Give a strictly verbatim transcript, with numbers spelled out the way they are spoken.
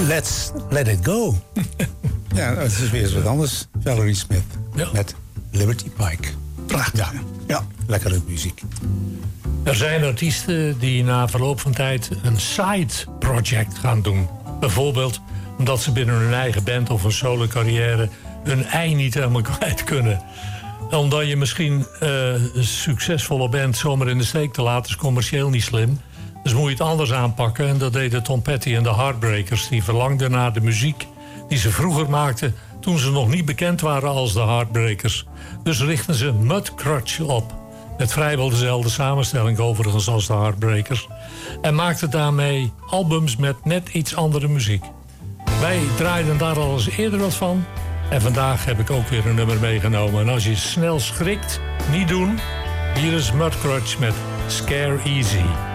Let's Let It Go. Ja, het is weer eens wat anders. Valerie Smith ja. met Liberty Pike. Prachtig. Ja, ja, lekkere muziek. Er zijn artiesten die na verloop van tijd een side project gaan doen. Bijvoorbeeld omdat ze binnen hun eigen band of een solo carrière hun ei niet helemaal kwijt kunnen. Omdat je misschien uh, een succesvolle band zomaar in de steek te laten is commercieel niet slim. Dus moet je het anders aanpakken. En dat deden Tom Petty en de Heartbreakers. Die verlangden naar de muziek die ze vroeger maakten toen ze nog niet bekend waren als de Heartbreakers. Dus richtten ze Mudcrutch op. Met vrijwel dezelfde samenstelling overigens als de Heartbreakers. En maakten daarmee albums met net iets andere muziek. Wij draaiden daar al eens eerder wat van. En vandaag heb ik ook weer een nummer meegenomen. En als je snel schrikt, niet doen. Hier is Mudcrutch met Scare Easy.